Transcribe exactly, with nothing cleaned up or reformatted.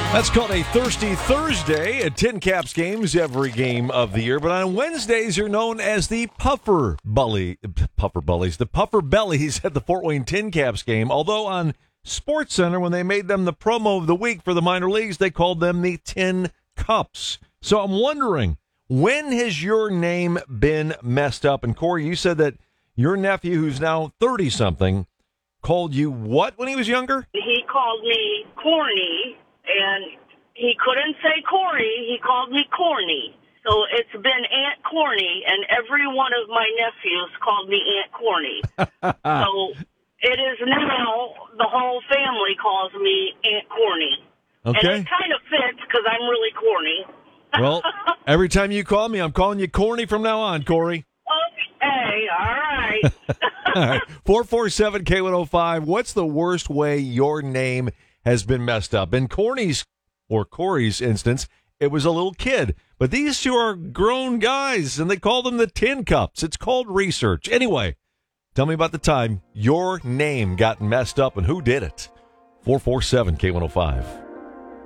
That's called a Thirsty Thursday at Tin Caps games every game of the year. But on Wednesdays, you're known as the Puffer Bully, Puffer Bullies, the Puffer Bellies at the Fort Wayne Tin Caps game. Although on Sports Center, when they made them the promo of the week for the minor leagues, they called them the Tin Cups. So I'm wondering, when has your name been messed up? And Corey, you said that your nephew, who's now thirty-something, called you what when he was younger? He called me corny, and he couldn't say Corey. He called me corny. So it's been Aunt Corny, and every one of my nephews called me Aunt Corny. So it is now the whole family calls me Aunt Corny. Okay. And it kind of fits because I'm really corny. Well, every time you call me, I'm calling you corny from now on, Corey. Okay, all right. All right. four four seven K one oh five. What's the worst way your name has been messed up? In Corny's or Corey's instance, it was a little kid. But these two are grown guys, and they call them the Tin Cups. It's called research. Anyway, tell me about the time your name got messed up and who did it. four four seven K one oh five.